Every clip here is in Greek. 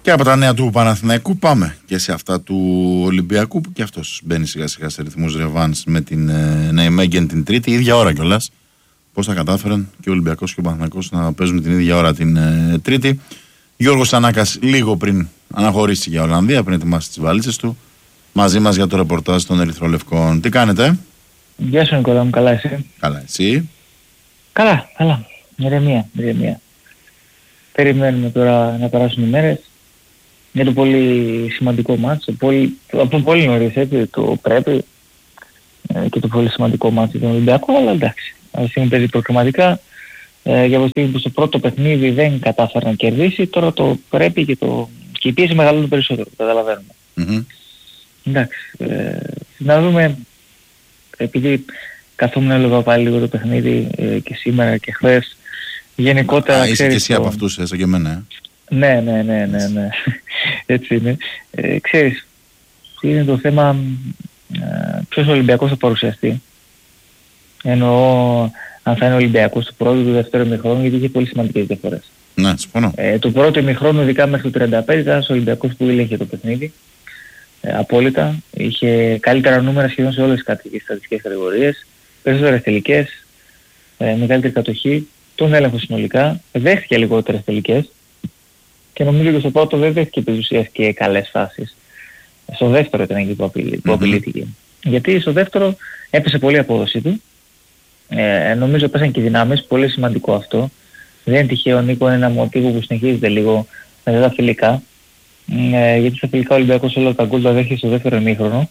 Και από τα νέα του Παναθηναϊκού πάμε και σε αυτά του Ολυμπιακού, που και αυτός μπαίνει σιγά σιγά σε ρυθμούς ρεβάνς με την Ναϊμέγγεν την Τρίτη, ίδια ώρα κιόλας. Πώς θα κατάφεραν και ο Ολυμπιακός και ο Παναθηναϊκός να παίζουν την ίδια ώρα την Τρίτη. Γιώργος Σανάκας λίγο πριν αναχωρήσει για Ολλανδία, πριν ετοιμάσει τις βαλίτσες του, μαζί μας για το ρεπορτάζ των Ερυθρολευκών. Τι κάνετε? Γεια σου Νικόλα μου, καλά εσύ? Καλά, εσύ? Καλά. Ηρεμία. Περιμένουμε τώρα να περάσουν οι μέρες για το πολύ σημαντικό μάτς, από πολύ νωρίς έτσι, το πρέπει και το πολύ σημαντικό μάτς για τον Ολυμπιακό, αλλά εντάξει, αυτή στιγμή παίζει προκριματικά, για τη στιγμή που στο πρώτο παιχνίδι δεν κατάφερε να κερδίσει, τώρα το πρέπει και η πίεση μεγαλώνει περισσότερο, καταλαβαίνουμε. Mm-hmm. Εντάξει, να δούμε, επειδή καθόμουν έλεγα πάλι λίγο το παιχνίδι και σήμερα και χθες, γενικότερα είσαι και εσύ από αυτούς, σαν και εμένα. Ναι. Έτσι είναι. Ξέρεις, είναι το θέμα ποιος Ολυμπιακός θα παρουσιαστεί. Εννοώ αν θα είναι Ολυμπιακός του πρώτου ή του δεύτερου ημιχρόνου, γιατί είχε πολύ σημαντικές διαφορές. Ναι, συμφωνώ. Το πρώτο ημιχρόνου, ειδικά μέχρι το 35, ήταν ένας Ολυμπιακός που είχε το παιχνίδι. Απόλυτα. Είχε καλύτερα νούμερα σχεδόν σε όλες τις στατιστικές κατηγορίες. Περισσότερες τελικές, μεγαλύτερη κατοχή, τον έλεγχο συνολικά. Δέχτηκε λιγότερες τελικές. Και νομίζω και στο πρώτο δεν δέχτηκε επί της ουσίας και καλές φάσεις. Στο δεύτερο ήταν εκεί που απειλήθηκε. Γιατί στο δεύτερο έπεσε πολύ η απόδοση του. Νομίζω πέσαν και οι δυνάμεις, πολύ σημαντικό αυτό. Δεν είναι τυχαίο, Νίκο, είναι ένα μοτίβο που συνεχίζεται λίγο με τα φιλικά. Γιατί στα φιλικά ο Ολυμπιακός όλα τα γκολ τα δέχεται στο δεύτερο ημίχρονο.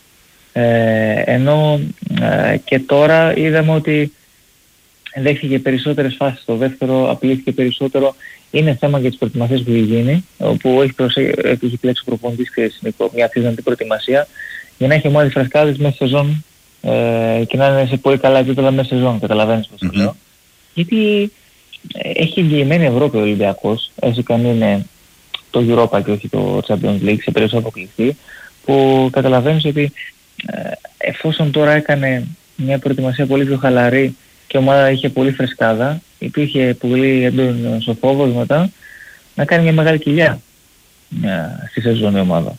Ενώ και τώρα είδαμε ότι δέχτηκε περισσότερες φάσεις στο δεύτερο, απειλήθηκε περισσότερο. Είναι θέμα για τις προετοιμασίες που έχει γίνει, όπου έχει πλέξει ο προπονητής και μια θεσμική προετοιμασία, για να έχει ομάδα φρεσκάδες μέσα σεζόν και να είναι σε πολύ καλά επίπεδα μέσα σεζόν, καταλαβαίνεις πώς το λέω. Γιατί έχει εγγυημένη Ευρώπη ο Ολυμπιακός, έστω και αν είναι το Europa και όχι το Champions League, σε περίπτωση αποκλειστεί, που καταλαβαίνεις ότι εφόσον τώρα έκανε μια προετοιμασία πολύ πιο χαλαρή και η ομάδα είχε πολύ φρεσκάδα, υπήρχε πολύ έντονος ο φόβος μετά να κάνει μια μεγάλη κοιλιά στη σεζόν η ομάδα.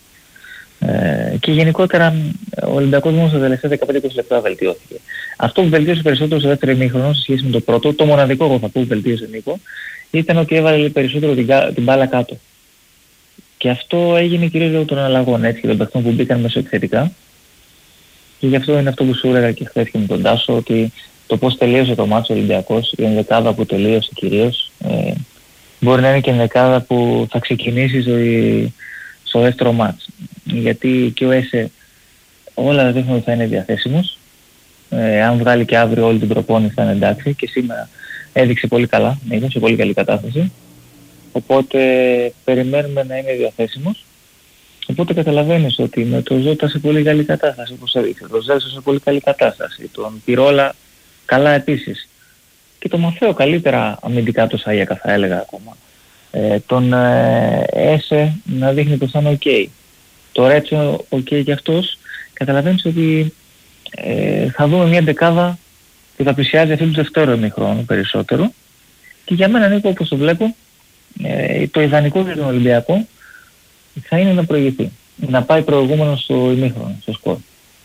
Και γενικότερα ο Ολυμπιακός μόνο στα τελευταία 15-20 λεπτά βελτιώθηκε. Αυτό που βελτίωσε περισσότερο στο δεύτερο ημίχρονο σε σχέση με το πρώτο, το μοναδικό εγώ θα πω που βελτίωσε Νίκο, ήταν ότι έβαλε περισσότερο την μπάλα κάτω. Και αυτό έγινε κυρίως λόγω των αλλαγών, έτσι, και των παιχτών που μπήκαν μεσοεπιθετικά. Και γι' αυτό είναι αυτό που σου έλεγα και χθες και με τον Τάσο, ότι το πώς τελείωσε το μάτσο Ολυμπιακός, η ενδεκάδα που τελείωσε κυρίως, μπορεί να είναι και η ενδεκάδα που θα ξεκινήσει στο δεύτερο μάτς. Γιατί και ο Έσε όλα δείχνουν ότι θα είναι διαθέσιμος. Αν βγάλει και αύριο όλη την προπόνηση θα είναι εντάξει, και σήμερα έδειξε πολύ καλά, είναι σε πολύ καλή κατάσταση. Οπότε περιμένουμε να είναι διαθέσιμος. Οπότε καταλαβαίνεις ότι με το Ζώτα σε πολύ καλή κατάσταση, όπως έδειξε, το Ζέλσο σε πολύ καλή κατάσταση, τον Πυρόλα καλά επίσης. Και το Μαθαίο καλύτερα αμυντικά το Σαγιάκα θα έλεγα ακόμα. Τον Έσε να δείχνει πως θα είναι ok. Το Ρέτσο ok και αυτός. Καταλαβαίνεις ότι θα δούμε μια δεκάδα που θα πλησιάζει αυτή του δεύτερου ημιχρόνου περισσότερο. Και για μένα, Νίκο, όπως το βλέπω, το ιδανικό για τον Ολυμπιακό θα είναι να προηγηθεί. Να πάει προηγούμενο στο ημίχρονο, στο σκορ.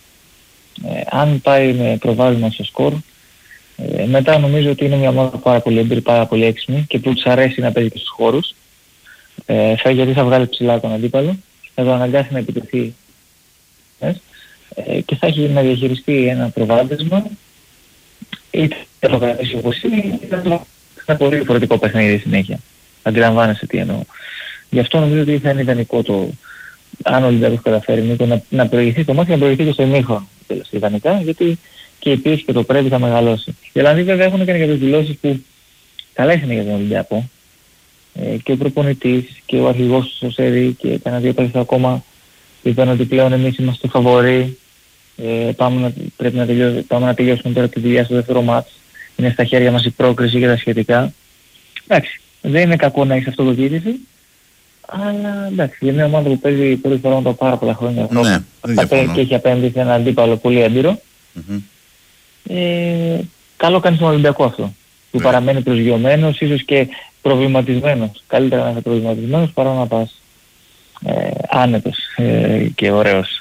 Αν πάει με προβάδισμα στο σκορ, μετά νομίζω ότι είναι μια ομάδα πάρα πολύ έμπειρη, πάρα πολύ έξυπνη και που τους αρέσει να παίζει και στους χώρους. Γιατί θα βγάλει ψηλά τον αντίπαλο, θα το αναγκάσει να επιτεθεί και θα έχει να διαχειριστεί ένα προβάδισμα, είτε θα το κρατήσει όπως είναι, είτε θα το ένα πολύ διαφορετικό παιχνίδι συνέχεια. Αντιλαμβάνεσαι τι εννοώ. Γι' αυτό νομίζω ότι θα είναι ιδανικό το, αν ο Ολυμπιακός καταφέρει Νίκο, να προηγηθεί το μάτι, να προηγηθεί και στο ημίχρονο ιδανικά, γιατί και η πίεση και το πρέπει θα μεγαλώσει. Οι Ολλανδοί βέβαια έχουν κάνει κάποιες δηλώσεις που καλές είναι για τον Ολυμπιακό. Και ο προπονητής και ο αρχηγός του Σωσέρι και κανένα δύο παίκτες ακόμα είπαν ότι πλέον εμείς είμαστε φαβοροί. Πάμε να τελειώσουμε τώρα τη δουλειά στο δεύτερο μάτς. Είναι στα χέρια μας η πρόκριση και τα σχετικά. Εντάξει, δεν είναι κακό να έχεις αυτοδοκίτηση, αλλά εντάξει, για μια ομάδα που παίζει πολλές φορές πάρα πολλά χρόνια και έχει απέναντι σε ένα αντίπαλο πολύ έμπειρο, καλό κάνει στον Ολυμπιακό αυτό, που παραμένει προσγειωμένος, ίσως και προβληματισμένος. Καλύτερα να είσαι προβληματισμένος παρά να πας άνετος και ωραίος.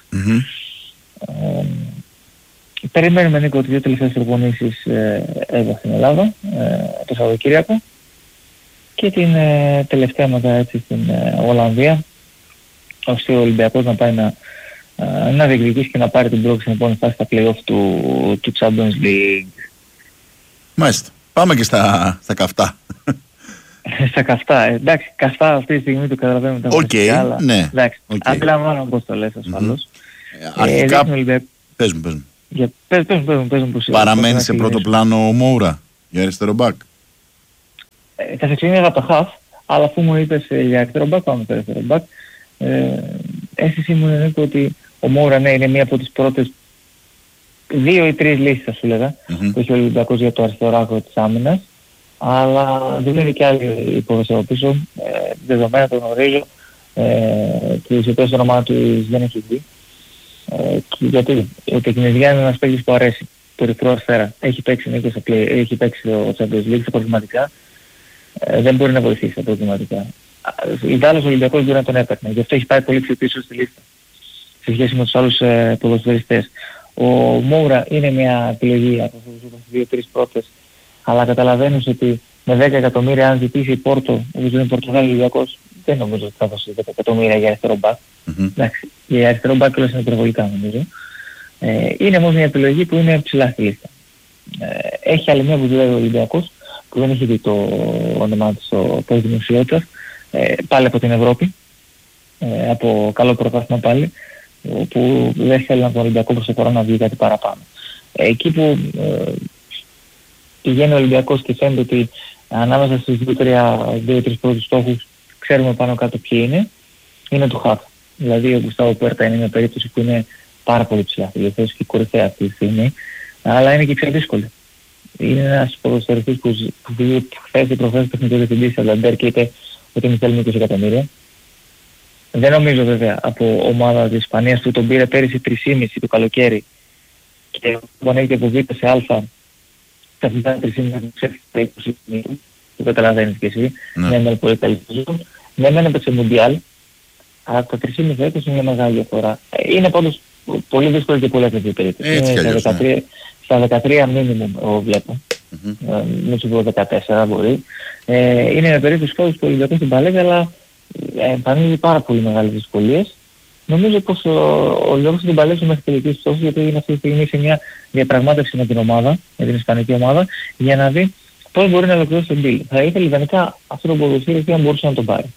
Περιμένουμε, Νίκο, ότι 2 τελευταίες προπονήσεις εδώ στην Ελλάδα το Σαββατοκύριακο και την τελευταία μετά έτσι στην Ολλανδία, ώστε ο Ολυμπιακός να πάει να διεκδικήσει και να πάρει την πρόκληση στην επόμενη φάση στα play-off του Champions League. Μάλιστα. Πάμε και στα καυτά. Στα καυτά, εντάξει, καυτά αυτή τη στιγμή το καταλαβαίνουμε τα βασικά, αλλά ναι, εντάξει, αντιλαμβάνω πώς το λες ασφαλώς. Αρχικά, πες μου. Πες μου πώς παραμένει σε πρώτο πλάνο ο Μόουρα για αριστερό μπακ. Θα σε ξεκινήσω από το half, αλλά αφού μου είπες για αριστερό μπακ, πάμε στο αριστερό μπακ. Αίσθηση μου είναι ότι ο Μόουρα, ναι, είναι μία από τις πρώτες 2 ή 3 λύσεις, θα σου λέγα, που έχει ο Ολυμπιακός για το αριστερό άκρο της άμυνας, αλλά δουλεύει και άλλη υπόθεση από πίσω, δεδομένα το γνωρίζω, τις οποίες το όνομά του δεν έχει δει. Γιατί ο Τεκνιζιά είναι ένας παίκτης που αρέσει, το ρυθρό αριστερά. Έχει παίξει ο Champions League στα προκριματικά, δεν μπορεί να βοηθήσει στα προκριματικά. Ιδάλλως ο Ολυμπιακός μπορεί να τον έπαιρνε, γι' αυτό έχει πάει πολύ πιο πίσω στη λίστα σε σχέση με τους άλλους ποδοσφαιριστές. Ο Μόουρα είναι μια επιλογή από τις 2-3 πρώτες, αλλά καταλαβαίνεις ότι με 10 εκατομμύρια αν ζητήσει η Πόρτο, όπως είναι Πορτογάλη Ολυμπιακός, δεν νομίζω ότι θα δώσει 10 εκατομμύρια για αριστερό μπακ. Εντάξει, για αριστερό μπακ όλες είναι υπερβολικά νομίζω. Είναι όμως μια επιλογή που είναι ψηλά στη λίστα. Έχει άλλη μια που δουλεύει ο Ολυμπιακός, που δεν έχει δει το όνομά της στο πώς δημοσιότητας, πάλι από την Ευρώπη, από καλό πρωτάθλημα πάλι, που δεν θέλει από τον Ολυμπιακό προς το φορά να βγει κάτι παραπάνω. Εκεί που πηγαίνει ο Ολυμπιακός και φαίνεται ότι ανάμεσα στους 2-3 πρώτους στόχους ξέρουμε πάνω κάτω ποιοι είναι του χαφ. Δηλαδή ο Γκουστάβο Πουέρτα είναι μια περίπτωση που είναι πάρα πολύ ψηλά, δηλαδή και κορυφαία αυτή τη στιγμή, αλλά είναι και πιο δύσκολη. Είναι ένας ποδοσφαιριστής που χθες ή προχθές τεχνικό διευθυντής Σανταντέρ και είπε ότι εμείς θέλουμε 20 εκατομμύρια. Δεν νομίζω βέβαια από ομάδα της Ισπανίας που τον πήρε πέρυσι 3,5 το καλοκαίρι και όταν έγινε από Β σε Α θα φτάνει 3,5 στα 20 μήνου, που καταλαβαίνεις και εσύ, ναι, είναι πολύ καλή σεζόν. Ναι, μεν έπαιξε Μουντιάλ, αλλά τα 3,5 έτος είναι μια μεγάλη διαφορά. Είναι πάντως πολύ δύσκολο και πολλές τέτοιες περίπτωσες. Στα 13 μίνιμουμ εγώ βλέπω. Μην σου πω 14 μπορεί. Είναι μια περίπτωση που ο Ολυμπιακός στην Παλέγα, αλλά εμφανίζει πάρα πολύ μεγάλες δυσκολίες. Νομίζω πως ο Ολυμπιακός θα την παλέψει μέχρι τελικής πτώσης, γιατί είναι αυτή τη στιγμή σε μια διαπραγμάτευση με την ομάδα, με την ισπανική ομάδα, για να δει πώς μπορεί να ολοκληρώσει τον deal. Θα ήθελε ιδανικά αυτό το ποδοσφαιριστή αν μπορούσε να τον πάρει.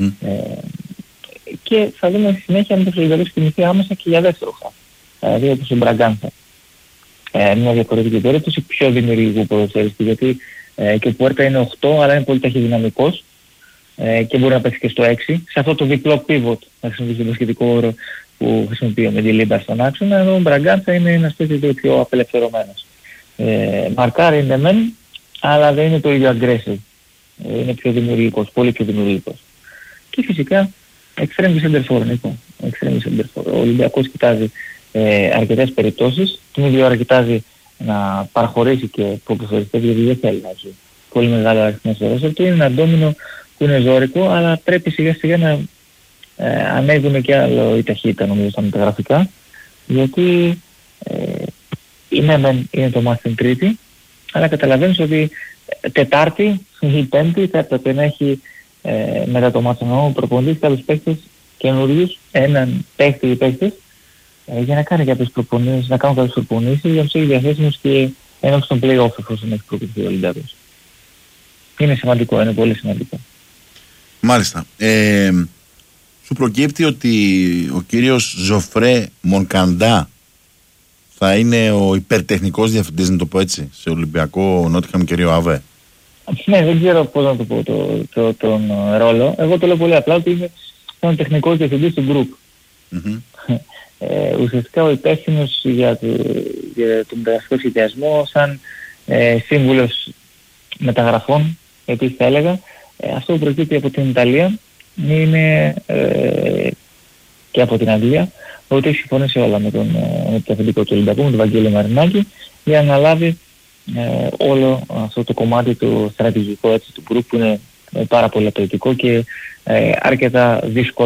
Και θα δούμε στη συνέχεια αν το Ολυμπιακός κινηθεί άμεσα και για δεύτερο χαφ. Δηλαδή όπως ο Μπραγκάνθα. Μια διαφορετική περίπτωση, πιο δημιουργικού ποδοσφαιριστή, γιατί και ο Πουέρτα είναι 8, αλλά είναι πολύ ταχυδυναμικός και μπορεί να παίξει και στο 6. Σε αυτό το διπλό pivot, να χρησιμοποιήσει το σχετικό όρο που χρησιμοποιεί με τη Λίμπα στον άξονα, ενώ ο Μπραγκάνθα είναι ένας παίκτης πιο απελευθερωμένος. Μαρκάρι είναι μεν, αλλά δεν είναι το ίδιο aggressive. Είναι πιο δημιουργικός, πολύ πιο δημιουργικός. Και φυσικά extreme center for, Νίκο. Ο Ολυμπιακός κοιτάζει αρκετές περιπτώσεις, την ίδια ώρα κοιτάζει να παραχωρήσει και ποδοσφαιριστές, γιατί δεν θέλει να έχει πολύ μεγάλο αριθμό στο ρόστερ του. Είναι ένα ντόμινο που είναι ζώρικο, αλλά πρέπει σιγά σιγά να ανέβουμε και άλλο η ταχύτητα νομίζω στα μεταγραφικά, γιατί είναι το μάτι την Τρίτη, αλλά καταλαβαίνεις ότι Τετάρτη ή Πέμπτη θα έπρεπε να έχει μετά το μάτι εννοώ προπονητής και άλλους παίκτες καινούριους, έναν παίκτη ή παίκτες, για να κάνει κάποιες προπονήσεις, να κάνουν κάποιες προπονήσεις για να τους έχει διαθέσιμους και ένωξη των play-off εφόσον έχει προκριθεί ο Ολυμπιακός. Είναι σημαντικό, είναι πολύ σημαντικό. Μάλιστα. Σου προκύπτει ότι ο κύριος Ζωφρέ Μονκαντά θα είναι ο υπερτεχνικός διευθυντής, να το πω έτσι, σε Ολυμπιακό Νότιχαμ και Ρίο Αβέ. Ναι, δεν ξέρω πώς να το πω τον ρόλο. Εγώ το λέω πολύ απλά ότι είναι ο τεχνικός διευθυντής του group. Ουσιαστικά ο υπεύθυνος για τον μεταγραφικό σχεδιασμό, σαν σύμβουλος μεταγραφών, επίσης θα έλεγα. Αυτό που προκύπτει από την Ιταλία είναι και από την Αγγλία, ότι έχει συμφωνήσει όλα με τον αφεντικό του Ολυμπιακού, με τον Βαγγέλη Μαρινάκη, για να λάβει όλο αυτό το κομμάτι του στρατηγικού έτσι, του group, που είναι πάρα πολύ απαιτητικό και αρκετά δύσκολο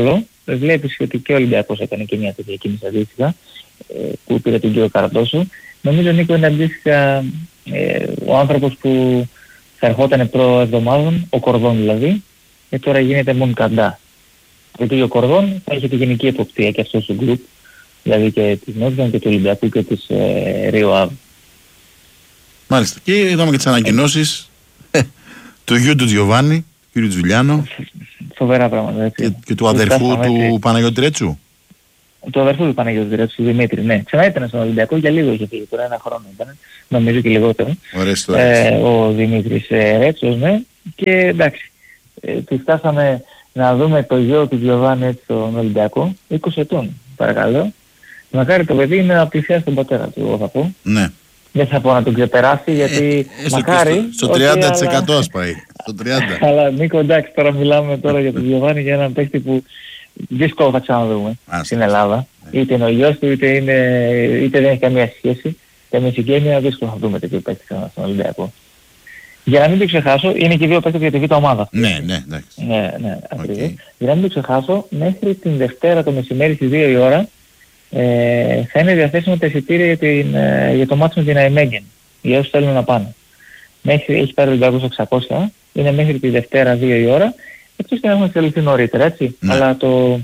βλέπεις ότι και ο Ολυμπιακός έκανε και μια τέτοια κίνηση αντίστοιχα, που πήρε τον κύριο Καρατόσο. Νομίζω, Νίκο, είναι αντίστοιχα ο άνθρωπος που θα ερχόταν προ-εβδομάδων, ο Κορδόν δηλαδή, και τώρα γίνεται μόνο Καντά. Γιατί ο Κορδόν θα έχει τη γενική εποπτεία και αυτό στο γκρουπ, δηλαδή και της Νότιαν και του Ολυμπιακού και της Ρίο Αβ. Μάλιστα. Και είδαμε και τις ανακοινώσεις του γιου του Τζιοβάνι, του κ. Τζουλιάνο. Φοβερά πράγματα, έτσι. Και του αδερφού του Παναγιώτη Τρέτσου. Του αδερφού του Παναγιώτη Τρέτσου, του Δημήτρη, ναι. Ξανά ήταν στον Ολυμπιακό, για λίγο είχε φύγει, τώρα 1 χρόνο ήταν, νομίζω και λιγότερο. Ο Δημήτρης Ρέτσος, ναι. Και εντάξει, του φτάσαμε να δούμε το γιο του Τζιοβάνι έτσι στον Ολυμπιακό, 20 ετών, παρακαλώ. Μακάρι το παιδί να πλησιάσει τον πατέρα του, εγώ θα πω. Ναι. Δεν θα πω να τον ξεπεράσει, γιατί μακάρι... Στο 30% ας πάει. Στο 30%. Αλλά Νίκο, εντάξει, τώρα μιλάμε τώρα για τον Γιωβάνι, για έναν παίκτη που δύσκολο θα ξαναδούμε στην Ελλάδα. Είτε είναι ο γιος του, είτε δεν έχει καμία σχέση. Και με συγγένεια δύσκολο θα δούμε τέτοιο παίκτη στον Ολυμπιακό. Για να μην το ξεχάσω, είναι και 2 παίκτες για τη β' ομάδα. Ναι, εντάξει. Ναι, ακριβώς. Για να μην το ξεχάσω, μέχρι την Δευτέρα το μεσημέρι στις 2 η ώρα, θα είναι διαθέσιμο τα εισιτήρια για το μάτσο με την Αϊμέγγεν, για όσους θέλουν να πάνε. Έχει πάρει ο Ολυμπιακός 600, είναι μέχρι τη Δευτέρα 2 η ώρα, εκτός και να έχουμε εξελιχθεί νωρίτερα, έτσι. Ναι. Αλλά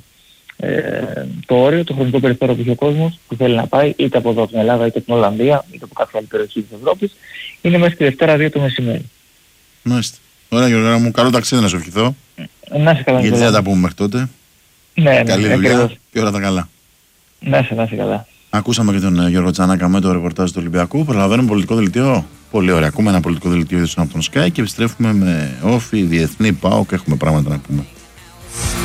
το όριο, το χρονικό περιθώριο που έχει ο κόσμος που θέλει να πάει, είτε από εδώ από την Ελλάδα, είτε από την Ολλανδία, είτε από κάποια άλλη περιοχή της Ευρώπης, είναι μέχρι τη Δευτέρα 2 το μεσημέρι. Μάλιστα. Ωραία, Γιώργο μου, καλό ταξίδι να σου ευχηθώ. Να είσαι καλά. Γιατί δεν θα τα πούμε μέχρι τότε. Ναι, καλή δουλειά και όλα τα καλά. Να είσαι καλά. Ακούσαμε και τον Γιώργο Τσανάκα με το ρεπορτάζ του Ολυμπιακού. Προλαβαίνουμε πολιτικό δελτίο. Πολύ ωραία. Ακούμε ένα πολιτικό δελτίο από τον Sky και επιστρέφουμε με όφη, διεθνή, ΠΑΟΚ και έχουμε πράγματα να πούμε.